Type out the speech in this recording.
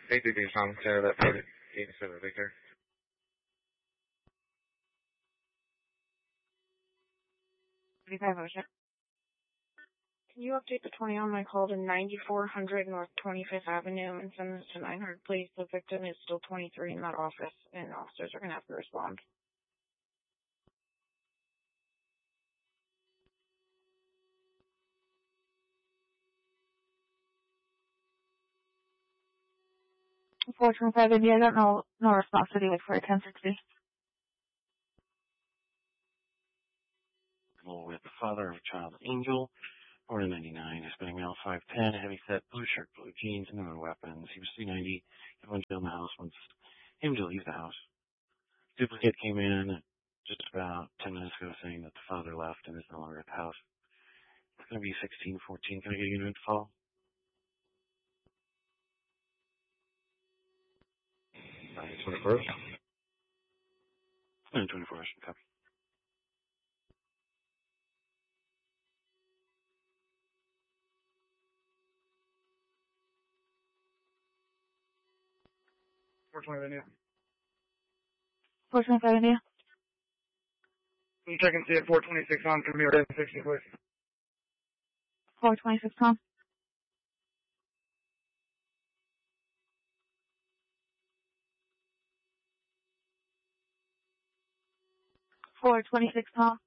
833 Tom Center, that 47 Victor. Ocean. Can you update the 20 on my call to 9400 North 25th Avenue and send this to 900, please? The victim is still 23 in that office, and officers are going to have to respond. Fortune 5 India, I got no response to the wait for 1060. With the father of a child, Angel, born in 99, Hispanic male, 5'10", heavy set, blue shirt, blue jeans, and no weapons. He was 390. He went in the house once him to leave the house. Duplicate came in just about 10 minutes ago saying that the father left and is no longer at the house. It's going to be 1614. Can I get a unit to follow? 921st. 924, copy. India. 425 India. Can you check and see at 426 on from your 60, please? 426 Tom. 426 Tom.